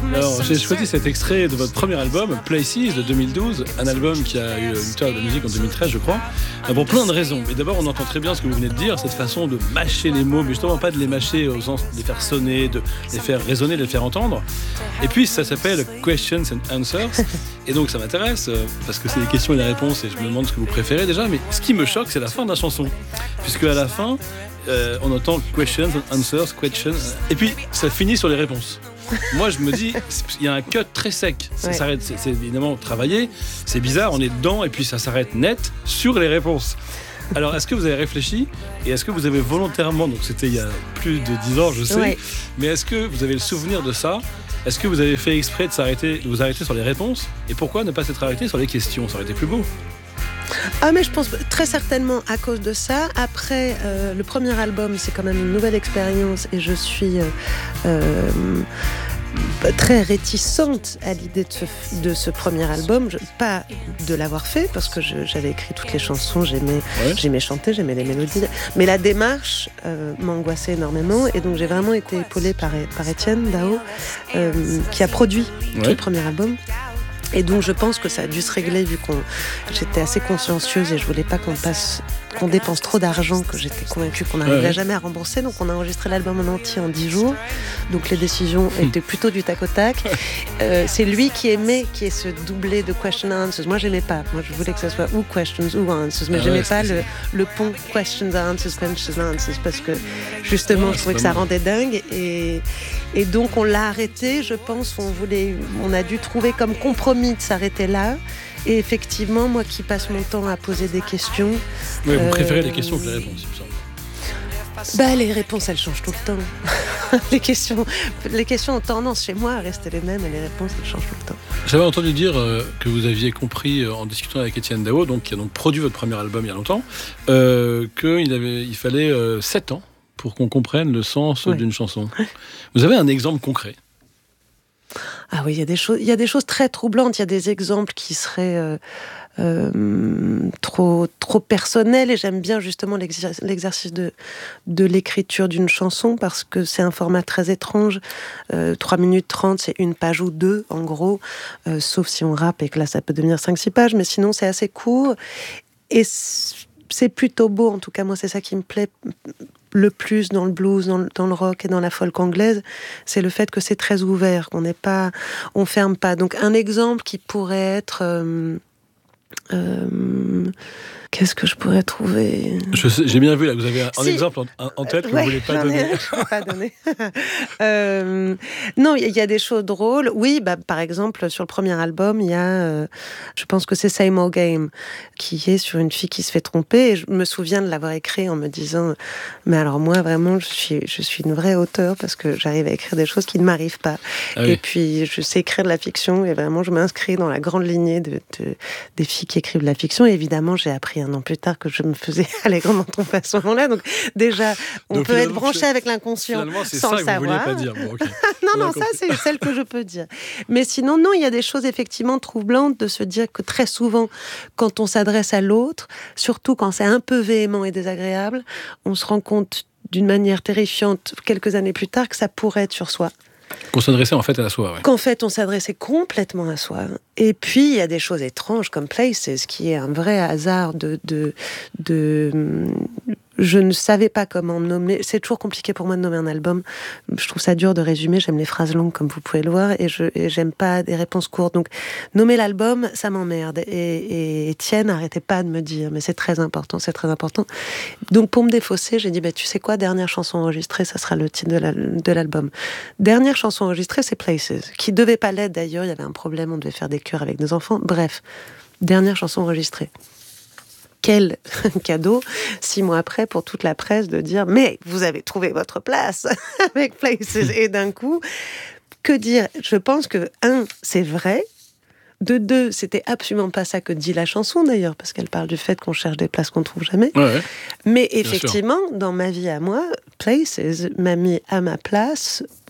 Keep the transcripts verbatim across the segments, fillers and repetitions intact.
Alors, j'ai choisi cet extrait de votre premier album, Places, de deux mille douze, un album qui a eu une victoire de la musique en deux mille treize, je crois, pour plein de raisons. Et d'abord, on entend très bien ce que vous venez de dire, cette façon de mâcher les mots, mais justement pas de les mâcher au sens de les faire sonner, de les faire résonner, de les faire entendre. Et puis, ça s'appelle Questions and Answers. Et donc, ça m'intéresse, parce que c'est des questions et des réponses, et je me demande ce que vous préférez déjà. Mais ce qui me choque, c'est la fin de la chanson. Puisque à la fin, euh, on entend Questions and Answers, questions, et puis ça finit sur les réponses. Moi, je me dis, il y a un cut très sec. Ça ouais. s'arrête, c'est, c'est évidemment travaillé. C'est bizarre, on est dedans et puis ça s'arrête net sur les réponses. Alors, est-ce que vous avez réfléchi et est-ce que vous avez volontairement, donc c'était il y a plus de dix ans, je sais, ouais. mais est-ce que vous avez le souvenir de ça ? Est-ce que vous avez fait exprès de s'arrêter, de vous arrêter sur les réponses ? Et pourquoi ne pas s'être arrêté sur les questions ? Ça aurait été plus beau. Ah mais je pense très certainement à cause de ça. Après, euh, le premier album, c'est quand même une nouvelle expérience et je suis euh, euh, très réticente à l'idée de ce, de ce premier album. Je, pas de l'avoir fait parce que je, j'avais écrit toutes les chansons, j'aimais, ouais. j'aimais chanter, j'aimais les mélodies. Mais la démarche euh, m'angoissait énormément et donc j'ai vraiment été épaulée par, par Étienne Dao euh, qui a produit ouais. tout le premier album. Et donc je pense que ça a dû se régler vu qu'on j'étais assez consciencieuse et je voulais pas qu'on passe qu'on dépense trop d'argent, que j'étais convaincue qu'on n'arriverait ouais. jamais à rembourser. Donc on a enregistré l'album en entier en dix jours. Donc les décisions étaient plutôt du tac au tac. Euh, c'est lui qui aimait qu'il y ait ce doublé de question and answers. Moi j'aimais pas. Moi je voulais que ça soit ou questions ou answers, mais ah j'aimais ouais, pas le, le pont questions and answers, questions and answers parce que justement ouais, je trouvais que ça bon. rendait dingue et et donc on l'a arrêté. Je pense on voulait on a dû trouver comme compromis de s'arrêter là. Et effectivement, moi qui passe mon temps à poser des questions... Oui, vous euh, préférez les questions que les réponses, il me semble. Bah, les réponses, elles changent tout le temps. les, questions, les questions ont tendance chez moi à rester les mêmes et les réponses, elles changent tout le temps. J'avais entendu dire euh, que vous aviez compris euh, en discutant avec Étienne Dao, donc, qui a donc produit votre premier album il y a longtemps, euh, qu'il avait, il fallait euh, sept ans pour qu'on comprenne le sens ouais. d'une chanson. Vous avez un exemple concret ? Ah oui, il y a des choses, il y a des choses très troublantes. Il y a des exemples qui seraient euh, euh, trop, trop personnels. Et j'aime bien justement l'exercice, l'exercice de, de l'écriture d'une chanson parce que c'est un format très étrange. Euh, trois minutes trente, c'est une page ou deux, en gros. Euh, sauf si on rappe et que là, ça peut devenir cinq six pages. Mais sinon, c'est assez court. Et c'est plutôt beau. En tout cas, moi, c'est ça qui me plaît le plus dans le blues, dans le, dans le rock et dans la folk anglaise, c'est le fait que c'est très ouvert, qu'on n'est pas, on ferme pas. Donc un exemple qui pourrait être, euh, euh, qu'est-ce que je pourrais trouver ? je sais, J'ai bien vu là, vous avez un, si. un exemple en, en tête que ouais, vous voulez pas donner. Ai, je ne pas donner. euh, non, il y, y a des choses drôles. Oui, bah par exemple sur le premier album, il y a, euh, je pense que c'est Same Old Game, qui est sur une fille qui se fait tromper. Et je me souviens de l'avoir écrit en me disant, mais alors moi vraiment, je suis, je suis une vraie auteure parce que j'arrive à écrire des choses qui ne m'arrivent pas. Ah oui. Et puis je sais écrire de la fiction et vraiment je m'inscris dans la grande lignée de, de des filles qui écrivent de la fiction. Et évidemment, j'ai appris un an plus tard que je me faisais allègrement tromper à ce moment-là. Donc déjà, on Donc, peut être branché avec l'inconscient c'est sans ça le savoir. Que vous vouliez pas dire. Bon, okay. non, non, ça c'est celle que je peux dire. Mais sinon, non, il y a des choses effectivement troublantes de se dire que très souvent, quand on s'adresse à l'autre, surtout quand c'est un peu véhément et désagréable, on se rend compte d'une manière terrifiante quelques années plus tard que ça pourrait être sur soi. Qu'on s'adressait en fait à soi. Ouais. Qu'en fait, on s'adressait complètement à soi. Et puis, il y a des choses étranges comme Places, qui est un vrai hasard de... de, de je ne savais pas comment nommer. C'est toujours compliqué pour moi de nommer un album. Je trouve ça dur de résumer. J'aime les phrases longues, comme vous pouvez le voir, et je et j'aime pas des réponses courtes. Donc, nommer l'album, ça m'emmerde. Et, et Étienne n'arrêtait pas de me dire, mais c'est très important, c'est très important. Donc, pour me défausser, j'ai dit, bah, tu sais quoi, dernière chanson enregistrée, ça sera le titre de, la, de l'album. Dernière chanson enregistrée, c'est Places, qui devait pas l'être d'ailleurs. Il y avait un problème, on devait faire des chœurs avec des enfants. Bref, dernière chanson enregistrée. Quel cadeau, six mois après, pour toute la presse, de dire « Mais vous avez trouvé votre place avec Places !» Et d'un coup, que dire ? Je pense que, un, c'est vrai. De deux, c'était absolument pas ça que dit la chanson, d'ailleurs, parce qu'elle parle du fait qu'on cherche des places qu'on trouve jamais. Ouais, ouais. Mais effectivement, dans ma vie à moi, Places m'a mis à ma place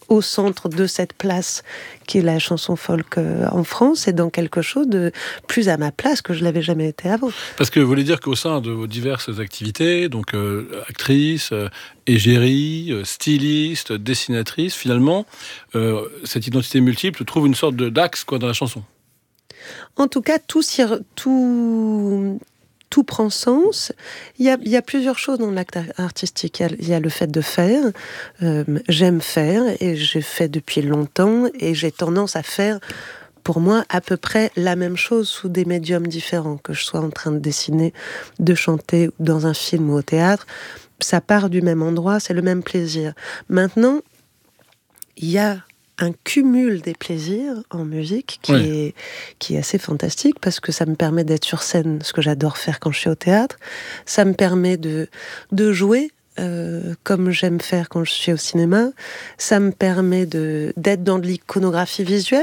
au centre de cette place qui est la chanson folk en France et dans quelque chose de plus à ma place que je l'avais jamais été avant. Parce que vous voulez dire qu'au sein de vos diverses activités, donc euh, actrice, euh, égérie, euh, styliste, dessinatrice, finalement, euh, cette identité multiple trouve une sorte de d'axe quoi dans la chanson. En tout cas, tout, tout, tout prend sens. Il y a, il y a plusieurs choses dans l'acte artistique. Il y a, il y a le fait de faire. Euh, j'aime faire et j'ai fait depuis longtemps et j'ai tendance à faire, pour moi, à peu près la même chose sous des médiums différents. Que je sois en train de dessiner, de chanter dans un film ou au théâtre, ça part du même endroit, c'est le même plaisir. Maintenant, il y a un cumul des plaisirs en musique qui, oui. est, qui est assez fantastique parce que ça me permet d'être sur scène, ce que j'adore faire quand je suis au théâtre. Ça me permet de, de jouer euh, comme j'aime faire quand je suis au cinéma. Ça me permet de, d'être dans de l'iconographie visuelle